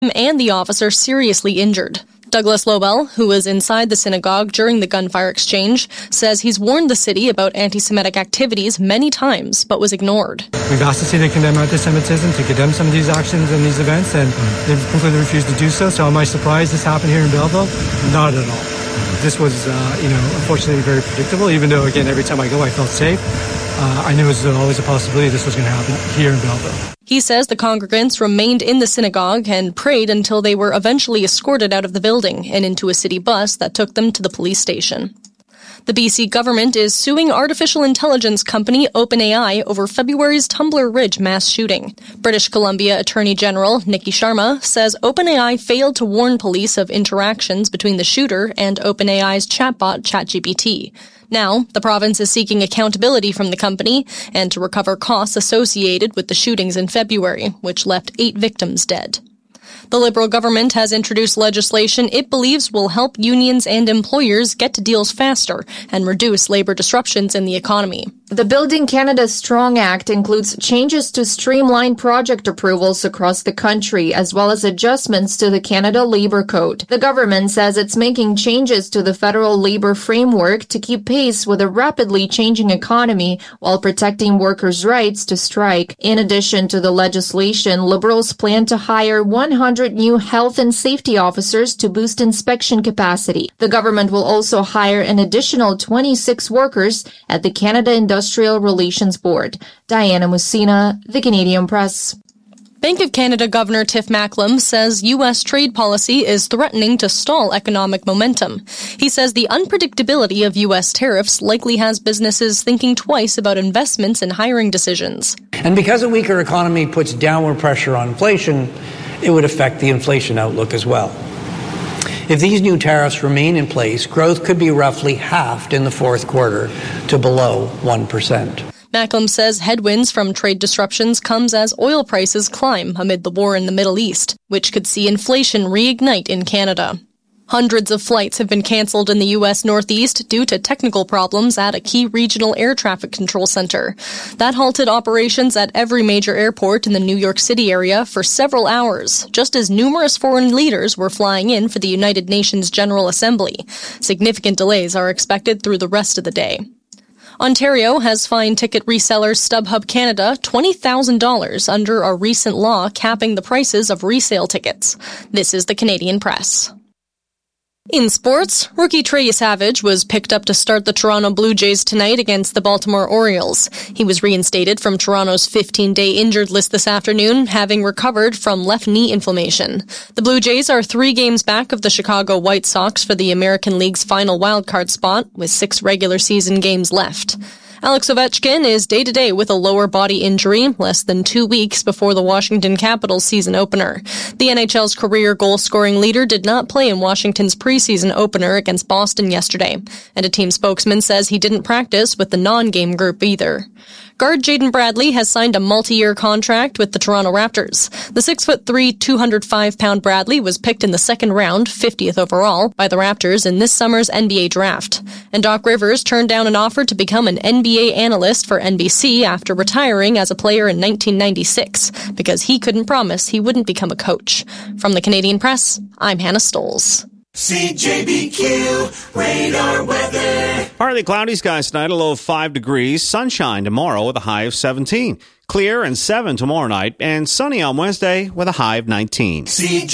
and the officer seriously injured. Douglas Lobel, who was inside the synagogue during the gunfire exchange, says he's warned the city about anti-Semitic activities many times, but was ignored. We've asked the city to condemn anti-Semitism, to condemn some of these actions and these events, and they've completely refused to do so. So am I surprised this happened here in Belleville? Not at all. This was, unfortunately very predictable, even though, again, every time I go, I felt safe. I knew it was always a possibility this was going to happen here in Belleville. He says the congregants remained in the synagogue and prayed until they were eventually escorted out of the building and into a city bus that took them to the police station. The BC government is suing artificial intelligence company OpenAI over February's Tumbler Ridge mass shooting. British Columbia Attorney General Nikki Sharma says OpenAI failed to warn police of interactions between the shooter and OpenAI's chatbot ChatGPT. Now, the province is seeking accountability from the company and to recover costs associated with the shootings in February, which left 8 victims dead. The Liberal government has introduced legislation it believes will help unions and employers get to deals faster and reduce labor disruptions in the economy. The Building Canada Strong Act includes changes to streamline project approvals across the country, as well as adjustments to the Canada Labour Code. The government says it's making changes to the federal labor framework to keep pace with a rapidly changing economy while protecting workers' rights to strike. In addition to the legislation, Liberals plan to hire 100 new health and safety officers to boost inspection capacity. The government will also hire an additional 26 workers at the Canada Industrial Relations Board. Diana Mussina, The Canadian Press. Bank of Canada Governor Tiff Macklem says U.S. trade policy is threatening to stall economic momentum. He says the unpredictability of U.S. tariffs likely has businesses thinking twice about investments and hiring decisions. And because a weaker economy puts downward pressure on inflation, it would affect the inflation outlook as well. If these new tariffs remain in place, growth could be roughly halved in the fourth quarter to below 1%. Macklem says headwinds from trade disruptions comes as oil prices climb amid the war in the Middle East, which could see inflation reignite in Canada. Hundreds of flights have been canceled in the U.S. Northeast due to technical problems at a key regional air traffic control center. That halted operations at every major airport in the New York City area for several hours, just as numerous foreign leaders were flying in for the United Nations General Assembly. Significant delays are expected through the rest of the day. Ontario has fined ticket reseller StubHub Canada $20,000 under a recent law capping the prices of resale tickets. This is the Canadian Press. In sports, rookie Trey Savage was picked up to start the Toronto Blue Jays tonight against the Baltimore Orioles. He was reinstated from Toronto's 15-day injured list this afternoon, having recovered from left knee inflammation. The Blue Jays are 3 games back of the Chicago White Sox for the American League's final wildcard spot, with 6 regular season games left. Alex Ovechkin is day-to-day with a lower body injury, less than 2 weeks before the Washington Capitals season opener. The NHL's career goal-scoring leader did not play in Washington's preseason opener against Boston yesterday, and a team spokesman says he didn't practice with the non-game group either. Guard Jaden Bradley has signed a multi-year contract with the Toronto Raptors. The 6'3", 205-pound Bradley was picked in the second round, 50th overall, by the Raptors in this summer's NBA draft. And Doc Rivers turned down an offer to become an NBA analyst for NBC after retiring as a player in 1996, because he couldn't promise he wouldn't become a coach. From the Canadian Press, I'm Hannah Stoles. CJBQ Radar Weather. Partly cloudy skies tonight, a low of 5 degrees. Sunshine tomorrow with a high of 17. Clear and 7 tomorrow night. And sunny on Wednesday with a high of 19.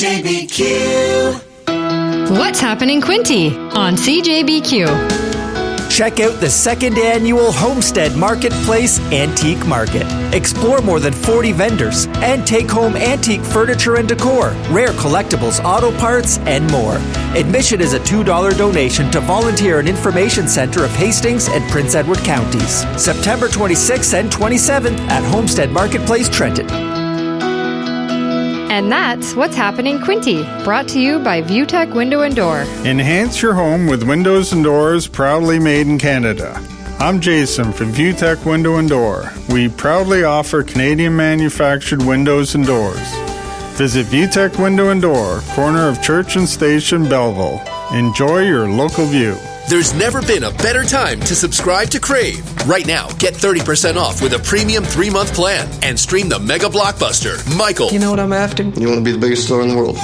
CJBQ. What's happening, Quinty, on CJBQ? Check out the second annual Homestead Marketplace Antique Market. Explore more than 40 vendors and take home antique furniture and decor, rare collectibles, auto parts, and more. Admission is a $2 donation to Volunteer and Information Center of Hastings and Prince Edward Counties. September 26th and 27th at Homestead Marketplace, Trenton. And that's What's Happening, Quinty, brought to you by ViewTech Window and Door. Enhance your home with windows and doors proudly made in Canada. I'm Jason from ViewTech Window and Door. We proudly offer Canadian manufactured windows and doors. Visit ViewTech Window and Door, corner of Church and Station, Belleville. Enjoy your local view. There's never been a better time to subscribe to Crave. Right now, get 30% off with a premium 3-month plan and stream the mega blockbuster, Michael. You know what I'm after? You want to be the biggest store in the world.